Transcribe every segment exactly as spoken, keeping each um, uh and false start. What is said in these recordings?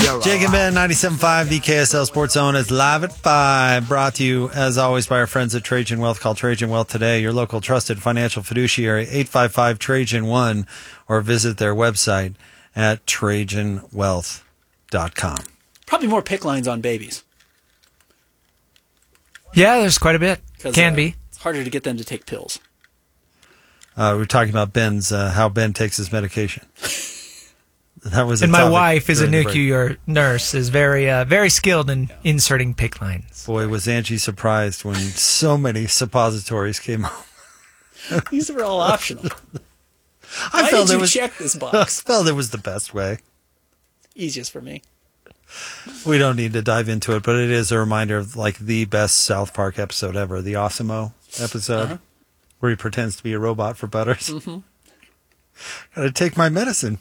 Jake and Ben, ninety-seven point five, the K S L Sports Zone is live at five. Brought to you, as always, by our friends at Trajan Wealth. Call Trajan Wealth today, your local trusted financial fiduciary, eight five five Trajan one, or visit their website at trajan wealth dot com. Probably more pick lines on babies. Yeah, there's quite a bit. Can uh, be. It's harder to get them to take pills. Uh, we were talking about Ben's, uh, how Ben takes his medication. That was a and my topic wife is a during the NICU nurse, is very uh, very skilled in inserting pick lines. Boy, was Angie surprised when so many suppositories came out. These were all optional. I Why felt did it you was, check this I box? felt it was the best way. Easiest for me. We don't need to dive into it, but it is a reminder of like the best South Park episode ever, the Osimo episode, uh-huh. where he pretends to be a robot for Butters. Mm-hmm. Gotta take my medicine.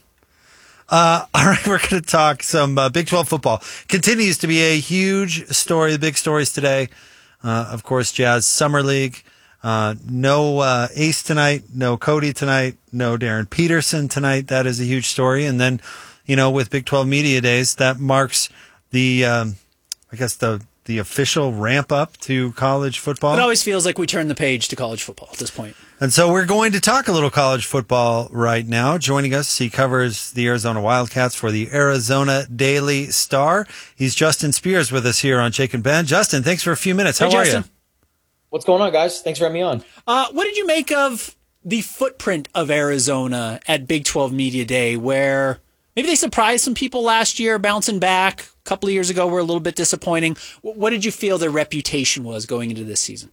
Uh, all right, we're going to talk some uh, Big twelve football. Continues to be a huge story, the big stories today. Uh, of course, Jazz Summer League. Uh, no uh, Ace tonight, no Cody tonight, no Darren Peterson tonight. That is a huge story. And then, you know, with Big twelve Media Days, that marks the, um, I guess, the the official ramp up to college football. It always feels like we turn the page to college football at this point. And so we're going to talk a little college football right now. Joining us, he covers the Arizona Wildcats for the Arizona Daily Star. He's Justin Spears with us here on Jake and Ben. Justin, thanks for a few minutes. How hey, are Justin. you? What's going on, guys? Thanks for having me on. Uh, what did you make of the footprint of Arizona at Big twelve Media Day, where maybe they surprised some people last year, bouncing back? A couple of years ago were a little bit disappointing. What did you feel their reputation was going into this season?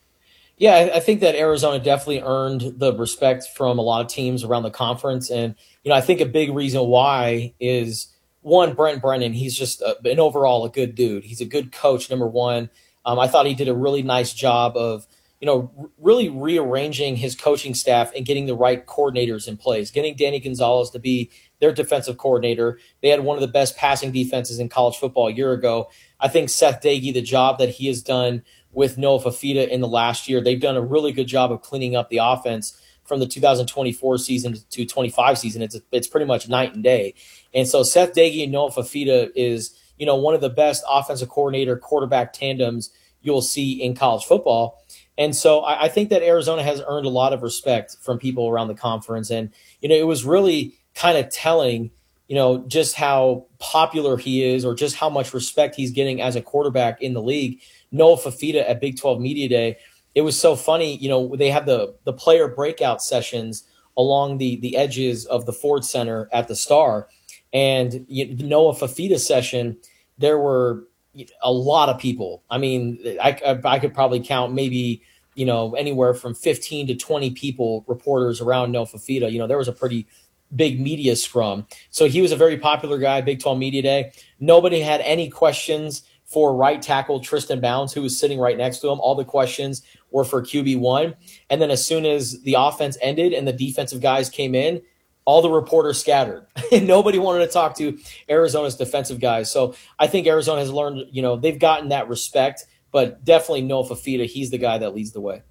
Yeah, I think that Arizona definitely earned the respect from a lot of teams around the conference. And, you know, I think a big reason why is, one, Brent Brennan. He's just a, an overall a good dude. He's a good coach, number one. Um, I thought he did a really nice job of, you know, r- really rearranging his coaching staff and getting the right coordinators in place, getting Danny Gonzalez to be their defensive coordinator. They had one of the best passing defenses in college football a year ago. I think Seth Dagey, the job that he has done with Noah Fafita in the last year, they've done a really good job of cleaning up the offense from the two thousand twenty-four season to twenty-five season. It's it's pretty much night and day. And so Seth Dagey and Noah Fafita is, you know, one of the best offensive coordinator quarterback tandems you'll see in college football. And so I, I think that Arizona has earned a lot of respect from people around the conference. And, you know, it was really kind of telling, you know, just how popular he is or just how much respect he's getting as a quarterback in the league. Noah Fafita at Big twelve Media Day, it was so funny. You know, they have the the player breakout sessions along the the edges of the Ford Center at the Star. And you, the Noah Fafita session, there were a lot of people. I mean, I, I could probably count maybe, you know, anywhere from fifteen to twenty people, reporters around Noah Fafita. You know, there was a pretty big media scrum. So he was a very popular guy, Big twelve Media Day. Nobody had any questions for right tackle Tristan Bounds, who was sitting right next to him. All the questions were for Q B one. And then as soon as the offense ended and the defensive guys came in, all the reporters scattered. And nobody wanted to talk to Arizona's defensive guys. So I think Arizona has learned, you know, they've gotten that respect, but definitely Noah Fafita, he's the guy that leads the way.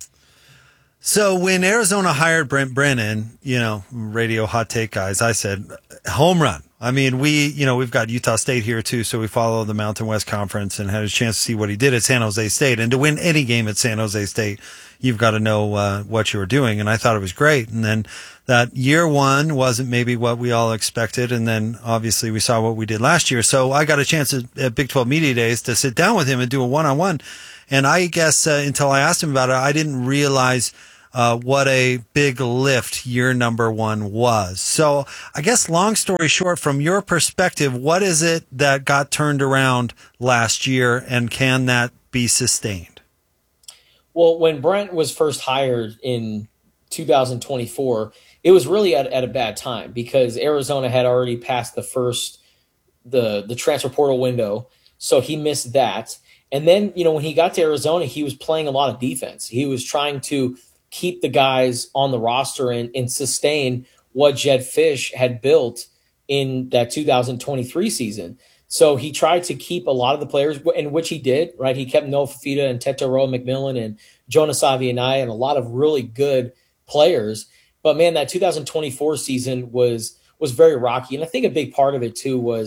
So when Arizona hired Brent Brennan, you know, radio hot take guys, I said, home run. I mean, we, you know, we've got Utah State here too, so we follow the Mountain West Conference and had a chance to see what he did at San Jose State. And to win any game at San Jose State, you've got to know uh, what you were doing. And I thought it was great. And then that year one wasn't maybe what we all expected. And then obviously we saw what we did last year. So I got a chance at, at Big twelve Media Days to sit down with him and do a one-on-one. And I guess uh, until I asked him about it, I didn't realize Uh, what a big lift year number one was. So I guess long story short, from your perspective, what is it that got turned around last year and can that be sustained? Well, when Brent was first hired in two thousand twenty-four, it was really at, at a bad time because Arizona had already passed the first, the, the transfer portal window. So he missed that. And then, you know, when he got to Arizona, he was playing a lot of defense. He was trying to keep the guys on the roster and, and sustain what Jedd Fisch had built in that two thousand twenty-three season. So he tried to keep a lot of the players, in which he did, right? He kept Noah Fafita and Tetairoa McMillan and Jonas Avianai and a lot of really good players. But man, that two thousand twenty-four season was was very rocky. And I think a big part of it too was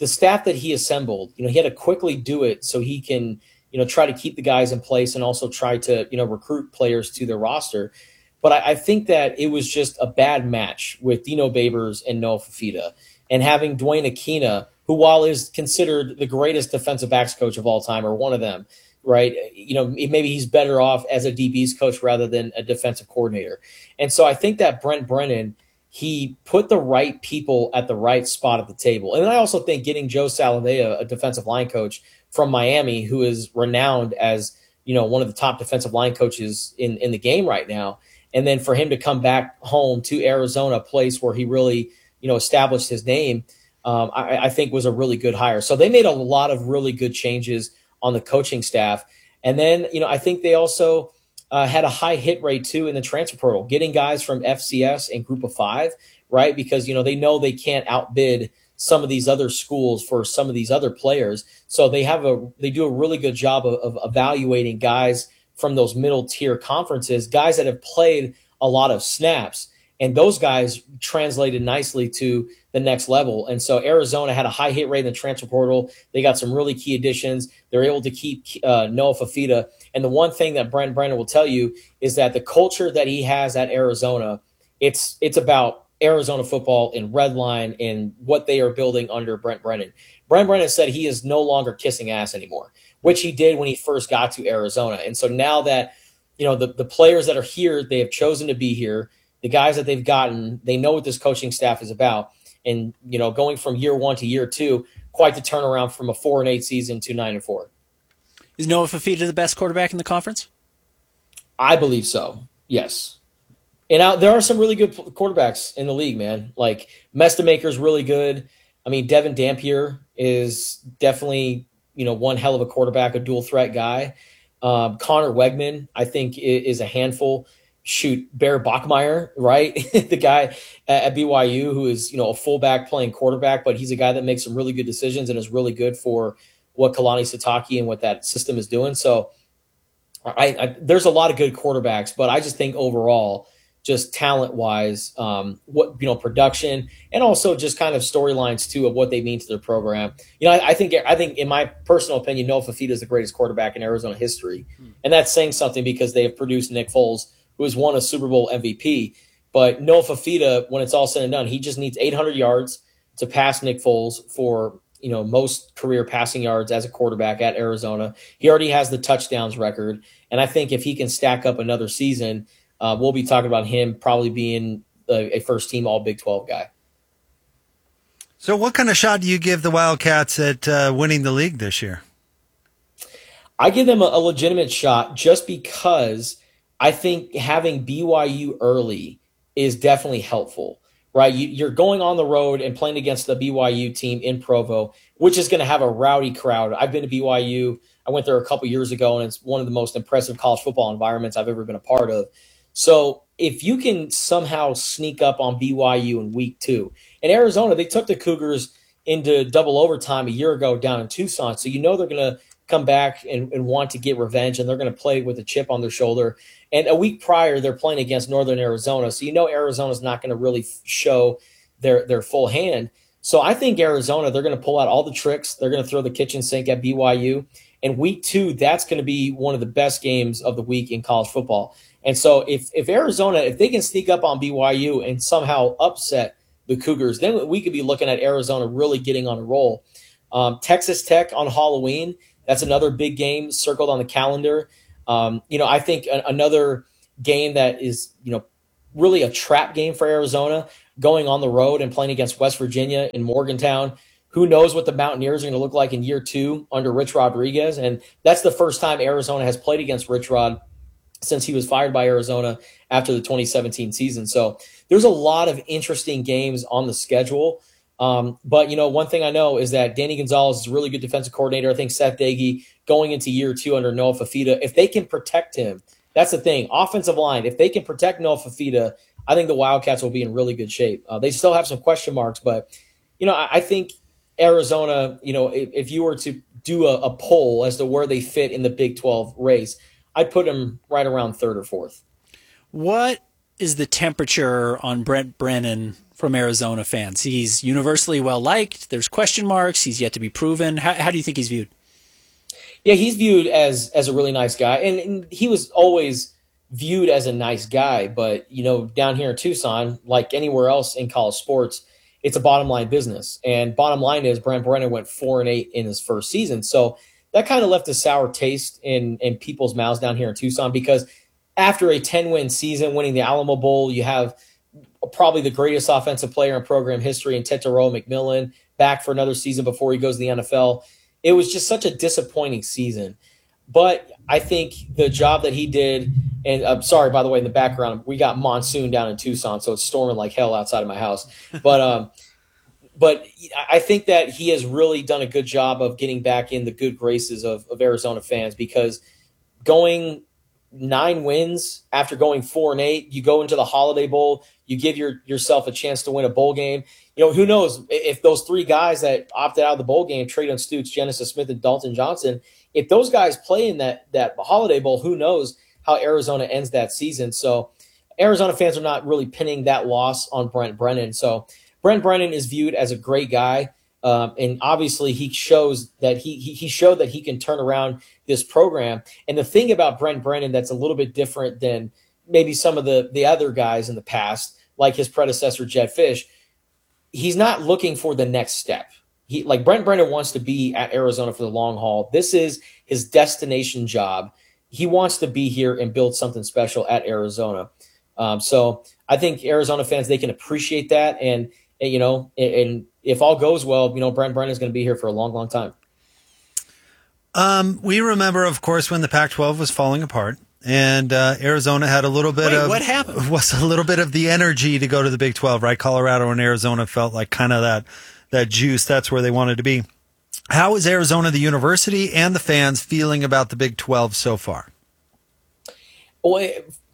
the staff that he assembled, you know, he had to quickly do it so he can, you know, try to keep the guys in place and also try to, you know, recruit players to their roster. But I, I think that it was just a bad match with Dino Babers and Noah Fafita, and having Dwayne Aquina, who while is considered the greatest defensive backs coach of all time, or one of them, right? You know, maybe he's better off as a D B's coach rather than a defensive coordinator. And so I think that Brent Brennan, he put the right people at the right spot at the table. And I also think getting Joe Salavea, a defensive line coach from Miami, who is renowned as, you know, one of the top defensive line coaches in, in the game right now. And then for him to come back home to Arizona, a place where he really, you know, established his name, um, I, I think was a really good hire. So they made a lot of really good changes on the coaching staff. And then, you know, I think they also uh, had a high hit rate too in the transfer portal, getting guys from F C S and Group of Five, right? Because, you know, they know they can't outbid some of these other schools for some of these other players. So they have a, they do a really good job of, of evaluating guys from those middle tier conferences, guys that have played a lot of snaps. And those guys translated nicely to the next level. And so Arizona had a high hit rate in the transfer portal. They got some really key additions. They're able to keep uh, Noah Fafita. And the one thing that Brent Brennan will tell you is that the culture that he has at Arizona, it's it's about Arizona football and red line and what they are building under Brent Brennan. Brent Brennan said he is no longer kissing ass anymore, which he did when he first got to Arizona. And so now that, you know, the, the players that are here, they have chosen to be here. The guys that they've gotten, they know what this coaching staff is about. And, you know, going from year one to year two, quite the turnaround from a four and eight season to nine and four. Is Noah Fafita the best quarterback in the conference? I believe so. Yes. And out, there are some really good quarterbacks in the league, man. Like Mestamaker's really good. I mean, Devin Dampier is definitely, you know, one hell of a quarterback, a dual threat guy. Um, Connor Wegman, I think, is a handful. Shoot, Bear Bachmeier, right? The guy at B Y U who is, you know, a fullback playing quarterback, but he's a guy that makes some really good decisions and is really good for what Kalani Sitake and what that system is doing. So I, I there's a lot of good quarterbacks, but I just think overall, just talent wise, um, what, you know, production and also just kind of storylines too of what they mean to their program. You know, I, I think, I think in my personal opinion, Noah Fafita is the greatest quarterback in Arizona history. Hmm. And that's saying something because they have produced Nick Foles, who has won a Super Bowl M V P. But Noah Fafita, when it's all said and done, he just needs eight hundred yards to pass Nick Foles for, you know, most career passing yards as a quarterback at Arizona. He already has the touchdowns record. And I think if he can stack up another season, uh, we'll be talking about him probably being a, a first team all Big twelve guy. So what kind of shot do you give the Wildcats at uh, winning the league this year? I give them a, a legitimate shot just because I think having B Y U early is definitely helpful, right? You, you're going on the road and playing against the B Y U team in Provo, which is going to have a rowdy crowd. I've been to B Y U. I went there a couple years ago, and it's one of the most impressive college football environments I've ever been a part of. So if you can somehow sneak up on B Y U in week two, in Arizona, they took the Cougars into double overtime a year ago down in Tucson. So you know they're going to come back and, and want to get revenge, and they're going to play with a chip on their shoulder. And a week prior, they're playing against Northern Arizona. So you know Arizona's not going to really show their, their full hand. So I think Arizona, they're going to pull out all the tricks. They're going to throw the kitchen sink at B Y U. And week two, that's going to be one of the best games of the week in college football. And so if, if Arizona, if they can sneak up on B Y U and somehow upset the Cougars, then we could be looking at Arizona really getting on a roll. Um, Texas Tech on Halloween, that's another big game circled on the calendar. Um, you know, I think a, another game that is, you know, really a trap game for Arizona, going on the road and playing against West Virginia in Morgantown. Who knows what the Mountaineers are going to look like in year two under Rich Rodriguez. And that's the first time Arizona has played against Rich Rod since he was fired by Arizona after the twenty seventeen season. So there's a lot of interesting games on the schedule. Um, but, you know, one thing I know is that Danny Gonzalez is a really good defensive coordinator. I think Seth Dagey going into year two under Noah Fafita, if they can protect him, that's the thing. Offensive line, if they can protect Noah Fafita, I think the Wildcats will be in really good shape. Uh, they still have some question marks, but, you know, I, I think Arizona, you know, if, if you were to do a, a poll as to where they fit in the Big twelve race, I'd put them right around third or fourth. What is the temperature on Brent Brennan from Arizona fans? He's universally well liked. There's question marks. He's yet to be proven. How, how do you think he's viewed? Yeah, he's viewed as as a really nice guy, and, and he was always viewed as a nice guy. But you know, down here in Tucson, like anywhere else in college sports, it's a bottom line business. And bottom line is Brent Brennan went four and eight in his first season, so that kind of left a sour taste in in people's mouths down here in Tucson, because after a ten win season, winning the Alamo Bowl, you have probably the greatest offensive player in program history in Tetairoa McMillan back for another season before he goes to the N F L. It was just such a disappointing season. But I think the job that he did, and I'm sorry, by the way, in the background, we got monsoon down in Tucson, so it's storming like hell outside of my house. But um, but I think that he has really done a good job of getting back in the good graces of, of Arizona fans, because going nine wins after going four and eight, you go into the Holiday Bowl, you give your, yourself a chance to win a bowl game. You know, who knows if those three guys that opted out of the bowl game, Traydon Stukes, Genesis Smith, and Dalton Johnson, if those guys play in that that Holiday Bowl, who knows how Arizona ends that season. So Arizona fans are not really pinning that loss on Brent Brennan. So Brent Brennan is viewed as a great guy. Um, and obviously he shows that he, he he showed that he can turn around this program. And the thing about Brent Brennan that's a little bit different than maybe some of the, the other guys in the past, like his predecessor, Jedd Fisch, he's not looking for the next step. He like Brent Brennan wants to be at Arizona for the long haul. This is his destination job. He wants to be here and build something special at Arizona. Um, so I think Arizona fans, they can appreciate that. And, and you know, and, and if all goes well, you know, Brent Brennan is going to be here for a long, long time. Um, we remember, of course, when the Pac twelve was falling apart, and uh, Arizona had a little bit Wait, of what happened? Was a little bit of the energy to go to the Big twelve, right? Colorado and Arizona felt like kind of that that juice. That's where they wanted to be. How is Arizona, the university, and the fans feeling about the Big twelve so far? Well,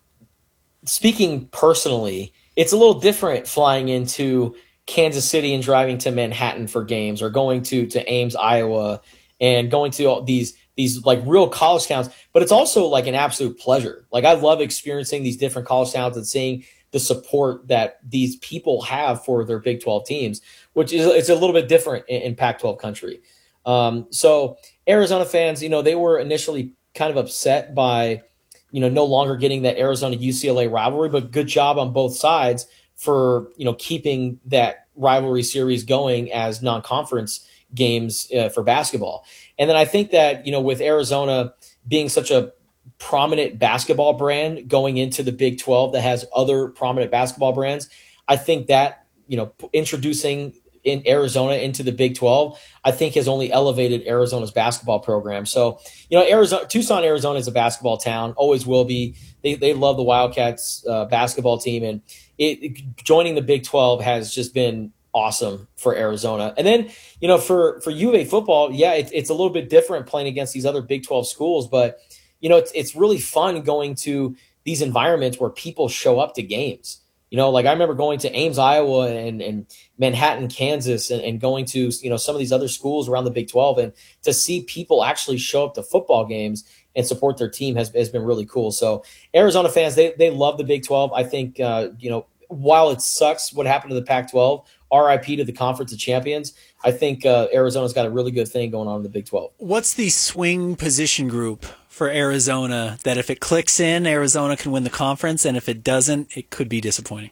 speaking personally, it's a little different flying into Kansas City and driving to Manhattan for games, or going to to Ames, Iowa, and going to all these these like real college towns. But it's also like an absolute pleasure. Like I love experiencing these different college towns and seeing the support that these people have for their Big twelve teams, which is it's a little bit different in, in Pac twelve country. Um, so Arizona fans, you know, they were initially kind of upset by, you know, no longer getting that Arizona U C L A rivalry, but good job on both sides for, you know, keeping that rivalry series going as non-conference games uh, for basketball. And then I think that, you know, with Arizona being such a prominent basketball brand going into the Big twelve that has other prominent basketball brands, I think that, you know, introducing in Arizona into the Big twelve, I think has only elevated Arizona's basketball program. So, you know, Arizona, Tucson, Arizona is a basketball town, always will be. They they love the Wildcats uh, basketball team, and it, it joining the Big twelve has just been awesome for Arizona. And then, you know, for for U of A football, yeah, it, it's a little bit different playing against these other Big twelve schools, but you know, it's it's really fun going to these environments where people show up to games. You know, like I remember going to Ames, Iowa, and, and Manhattan, Kansas, and, and going to, you know, some of these other schools around the Big twelve, and to see people actually show up to football games and support their team has, has been really cool. So Arizona fans, they they love the Big twelve. I think, uh, you know, while it sucks what happened to the Pac twelve, R I P to the Conference of Champions, I think uh, Arizona's got a really good thing going on in the Big twelve. What's the swing position group for Arizona that if it clicks in, Arizona can win the conference, and if it doesn't, it could be disappointing?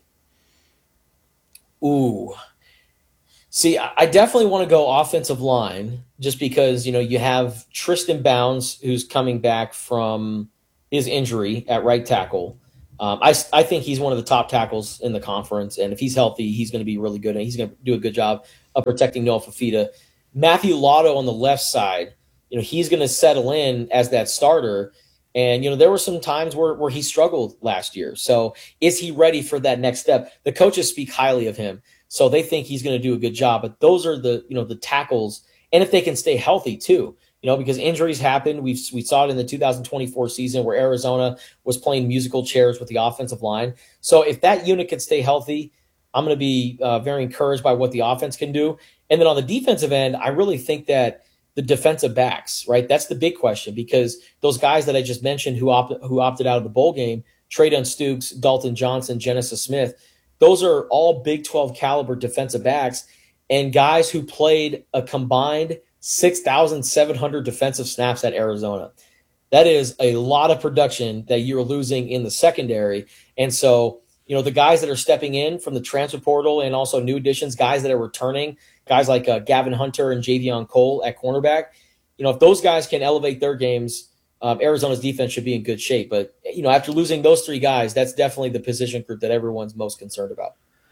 Ooh. See, I definitely want to go offensive line just because, you know, you have Tristan Bounds, who's coming back from his injury at right tackle. Um, I, I think he's one of the top tackles in the conference, and if he's healthy, he's going to be really good, and he's going to do a good job of protecting Noah Fafita. Matthew Lotto on the left side, you know, he's going to settle in as that starter, and, you know, there were some times where, where he struggled last year. So is he ready for that next step? The coaches speak highly of him, so they think he's going to do a good job, but those are the, you know, the tackles, and if they can stay healthy too. You know, because injuries happen. We've we saw it in the two thousand twenty-four season where Arizona was playing musical chairs with the offensive line. So if that unit can stay healthy, I'm going to be uh, very encouraged by what the offense can do. And then on the defensive end, I really think that the defensive backs, right? That's the big question, because those guys that I just mentioned who opt, who opted out of the bowl game, Traydon Stukes, Dalton Johnson, Genesis Smith, those are all Big twelve caliber defensive backs and guys who played a combined six thousand seven hundred defensive snaps at Arizona. That is a lot of production that you're losing in the secondary. And so, you know, the guys that are stepping in from the transfer portal and also new additions, guys that are returning, guys like uh, Gavin Hunter and Javion Cole at cornerback, you know, if those guys can elevate their games, um, Arizona's defense should be in good shape. But, you know, after losing those three guys, that's definitely the position group that everyone's most concerned about.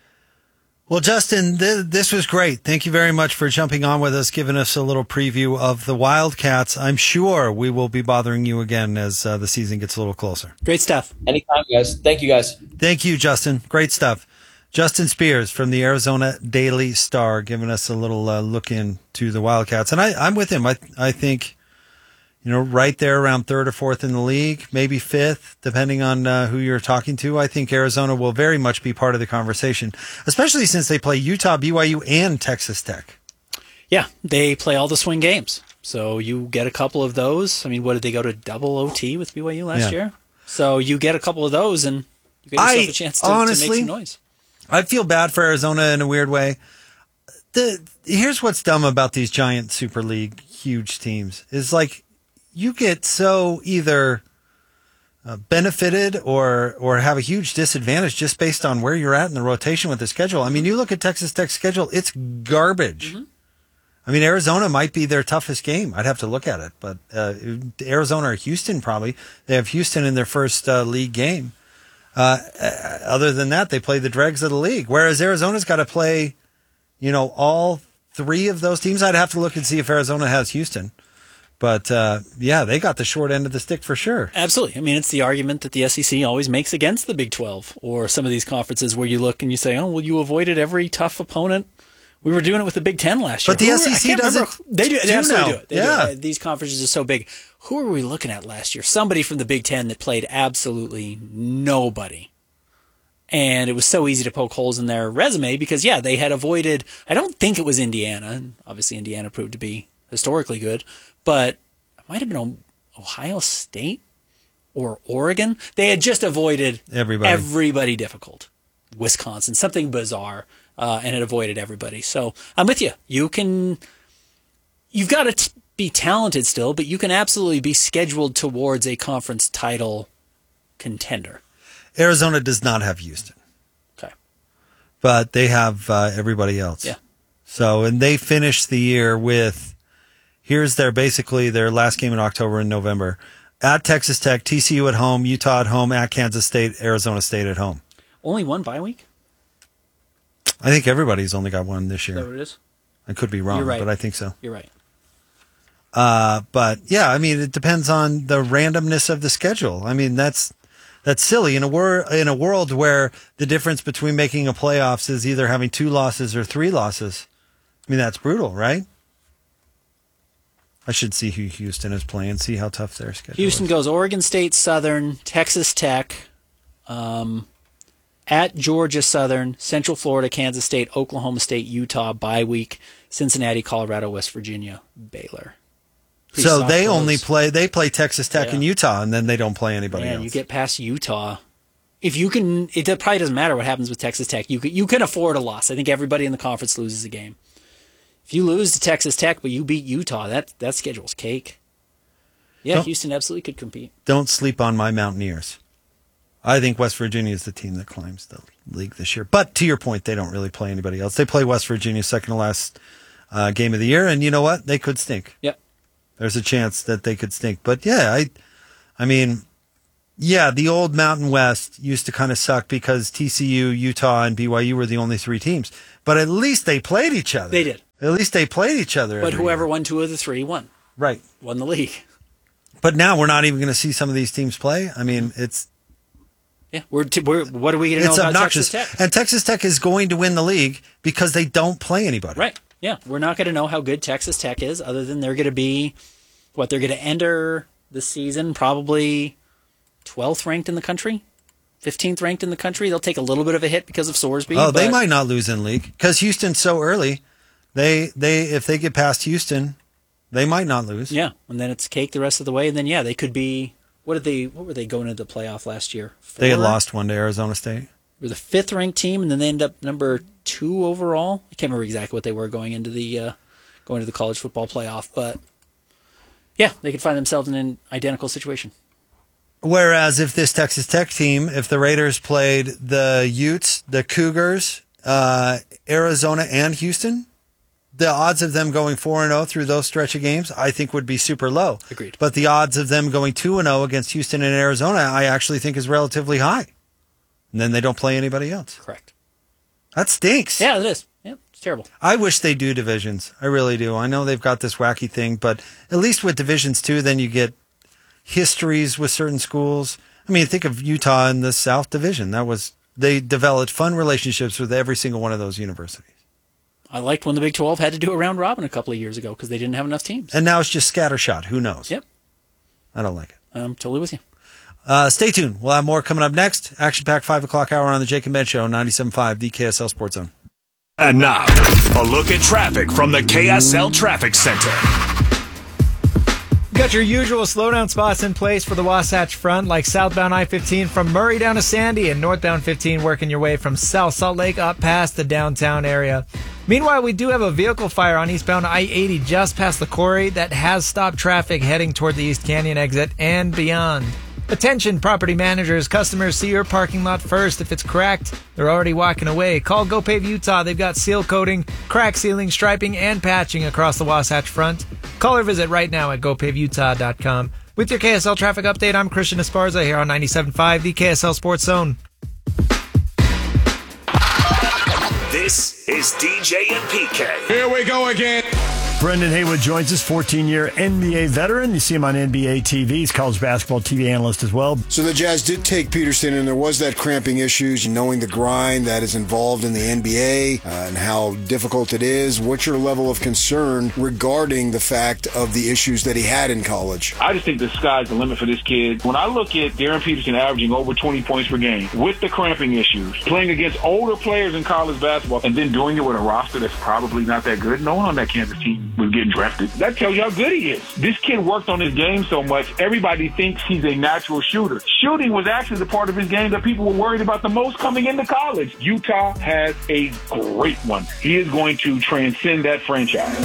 Well, Justin, th- this was great. Thank you very much for jumping on with us, giving us a little preview of the Wildcats. I'm sure we will be bothering you again as uh, the season gets a little closer. Great stuff. Anytime, guys. Thank you, guys. Thank you, Justin. Great stuff. Justin Spears from the Arizona Daily Star giving us a little uh, look into the Wildcats. And I, I'm with him. I, I think, you know, right there around third or fourth in the league, maybe fifth, depending on uh, who you're talking to. I think Arizona will very much be part of the conversation, especially since they play Utah, B Y U, and Texas Tech. Yeah, they play all the swing games. So you get a couple of those. I mean, what did they go to double O T with B Y U last Yeah. year? So you get a couple of those and you get yourself I, a chance to, honestly, to make some noise. I feel bad for Arizona in a weird way. The here's what's dumb about these giant Super League huge teams is like you get so either uh, benefited or or have a huge disadvantage just based on where you're at in the rotation with the schedule. I mean, you look at Texas Tech's schedule; it's garbage. Mm-hmm. I mean, Arizona might be their toughest game. I'd have to look at it, but uh, Arizona or Houston probably. They have Houston in their first uh, league game. Uh, other than that, they play the dregs of the league. Whereas Arizona's got to play, you know, all three of those teams. I'd have to look and see if Arizona has Houston. But, uh, yeah, they got the short end of the stick for sure. Absolutely. I mean, it's the argument that the S E C always makes against the Big twelve or some of these conferences where you look and you say, oh, well, you avoided every tough opponent. We were doing it with the Big Ten last year. But the Who S E C were, doesn't They do. They do absolutely now. do it. They Yeah. do it. These conferences are so big. Who were we looking at last year? Somebody from the Big Ten that played absolutely nobody. And it was so easy to poke holes in their resume because, yeah, they had avoided, I don't think it was Indiana. And obviously, Indiana proved to be historically good. But it might have been Ohio State or Oregon. They had just avoided Everybody. everybody difficult. Wisconsin, something bizarre, uh, and it avoided everybody. So I'm with you. You can, you've got to t- be talented still, but you can absolutely be scheduled towards a conference title contender. Arizona does not have Houston. Okay. But they have uh, everybody else. Yeah. So, and they finished the year with, here's their, basically their last game in October and November. At Texas Tech, T C U at home, Utah at home, at Kansas State, Arizona State at home. Only one bye week? I think everybody's only got one this Is that year. what it is? I could be wrong, You're right. but I think so. You're right. Uh, but yeah, I mean, it depends on the randomness of the schedule. I mean, that's that's silly in a wor- in a world where the difference between making a playoffs is either having two losses or three losses. I mean, that's brutal, right? I should see who Houston is playing, see how tough their schedule Houston is. goes Oregon State, Southern, Texas Tech, um, at Georgia Southern, Central Florida, Kansas State, Oklahoma State, Utah, bye week, Cincinnati, Colorado, West Virginia, Baylor. Pretty So soft they close. only play they play Texas Tech Yeah. and Utah, and then they don't play anybody Man, else. you get past Utah. If you can, it probably doesn't matter what happens with Texas Tech. You can, you can afford a loss. I think everybody in the conference loses a game. If you lose to Texas Tech, but you beat Utah, that that schedule's cake. Yeah, Don't- Houston absolutely could compete. Don't sleep on my Mountaineers. I think West Virginia is the team that climbs the league this year. But to your point, they don't really play anybody else. They play West Virginia second to last uh, game of the year, and you know what? They could stink. Yep. There's a chance that they could stink. But yeah, I, I mean, yeah, the old Mountain West used to kind of suck because T C U, Utah, and B Y U were the only three teams. But at least they played each other. They did. At least they played each other. But every whoever year. won two of the three won. Right. Won the league. But now we're not even going to see some of these teams play. I mean, it's Yeah, we're, t- we're what are we going to know it's about obnoxious. Texas Tech? And Texas Tech is going to win the league because they don't play anybody. Right. Yeah, we're not going to know how good Texas Tech is, other than they're going to be what they're going to enter the season probably twelfth ranked in the country, fifteenth ranked in the country. They'll take a little bit of a hit because of Sorsby. Oh, they but- might not lose in league because Houston's so early. They they if they get past Houston, they might not lose. Yeah, and then it's cake the rest of the way, and then yeah, they could be. What did they? What were they going into the playoff last year? They had Four? lost one to Arizona State. were the fifth ranked team, and then they ended up number two overall. I can't remember exactly what they were going into the uh, going to the college football playoff, but yeah, they could find themselves in an identical situation. Whereas if this Texas Tech team, if the Raiders played the Utes, the Cougars, uh, Arizona, and Houston, the odds of them going four and oh through those stretch of games, I think would be super low. Agreed. But the odds of them going two and oh against Houston and Arizona, I actually think is relatively high. And then they don't play anybody else. Correct. That stinks. Yeah, it is. Yeah, it's terrible. I wish they do divisions. I really do. I know they've got this wacky thing, but at least with divisions too, then you get histories with certain schools. I mean, think of Utah in the South Division. That was, they developed fun relationships with every single one of those universities. I liked when the Big twelve had to do a round robin a couple of years ago because they didn't have enough teams. And now it's just scattershot. Who knows? Yep. I don't like it. I'm totally with you. Uh, stay tuned. We'll have more coming up next. Action-packed five o'clock hour on the Jake and Ben Show, ninety-seven point five, the K S L Sports Zone. And now, a look at traffic from the K S L Traffic Center. Got your usual slowdown spots in place for the Wasatch Front, like southbound I fifteen from Murray down to Sandy and northbound fifteen working your way from South Salt Lake up past the downtown area. Meanwhile, we do have a vehicle fire on eastbound I eighty just past the quarry that has stopped traffic heading toward the East Canyon exit and beyond. Attention, property managers. Customers, see your parking lot first. If it's cracked, they're already walking away. Call GoPave Utah. They've got seal coating, crack sealing, striping, and patching across the Wasatch Front. Call or visit right now at go pave utah dot com. With your K S L traffic update, I'm Christian Esparza here on ninety-seven point five, the K S L Sports Zone. This is D J and P K. Here we go again. Brendan Haywood joins us, fourteen-year N B A veteran. You see him on N B A T V. He's college basketball T V analyst as well. So the Jazz did take Peterson, and there was that cramping issues, knowing the grind that is involved in the N B A uh, and how difficult it is. What's your level of concern regarding the fact of the issues that he had in college? I just think the sky's the limit for this kid. When I look at Darren Peterson averaging over twenty points per game with the cramping issues, playing against older players in college basketball, and then doing it with a roster that's probably not that good, no one on that Kansas team was getting drafted. That tells you how good he is. This kid worked on his game so much, everybody thinks he's a natural shooter. Shooting was actually the part of his game that people were worried about the most coming into college. Utah has a great one. He is going to transcend that franchise.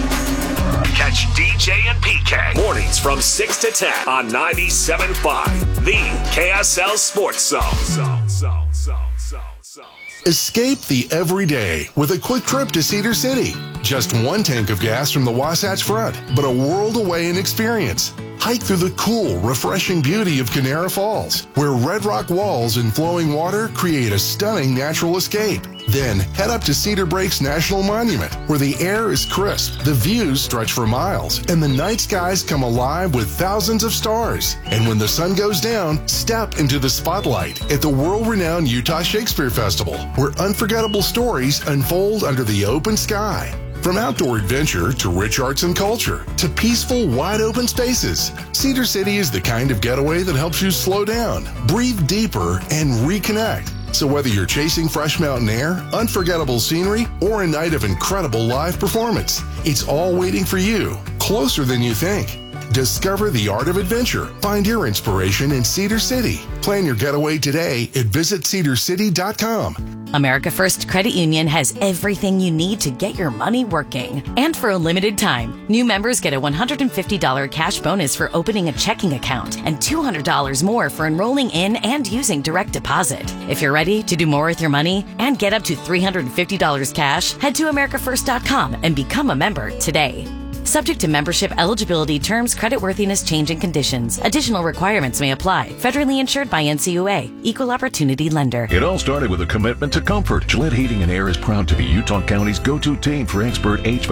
Catch D J and P K mornings from six to ten on ninety-seven point five, the K S L Sports Zone. Zone, zone, zone, zone, zone. Escape the everyday with a quick trip to Cedar City. Just one tank of gas from the Wasatch Front, but a world away in experience. Hike through the cool, refreshing beauty of Canara Falls, where red rock walls and flowing water create a stunning natural escape. Then head up to Cedar Breaks National Monument, where the air is crisp, the views stretch for miles, and the night skies come alive with thousands of stars. And when the sun goes down, step into the spotlight at the world-renowned Utah Shakespeare Festival, where unforgettable stories unfold under the open sky. From outdoor adventure to rich arts and culture to peaceful, wide-open spaces, Cedar City is the kind of getaway that helps you slow down, breathe deeper, and reconnect. So whether you're chasing fresh mountain air, unforgettable scenery, or a night of incredible live performance, it's all waiting for you, closer than you think. Discover the art of adventure. Find your inspiration in Cedar City. Plan your getaway today at visit cedar city dot com. America First Credit Union has everything you need to get your money working. And for a limited time, new members get a one hundred fifty dollars cash bonus for opening a checking account and two hundred dollars more for enrolling in and using direct deposit. If you're ready to do more with your money and get up to three hundred fifty dollars cash, head to america first dot com and become a member today. Subject to membership eligibility, terms, creditworthiness, change, and conditions. Additional requirements may apply. Federally insured by N C U A. Equal Opportunity Lender. It all started with a commitment to comfort. Gillette Heating and Air is proud to be Utah County's go-to team for expert H V A C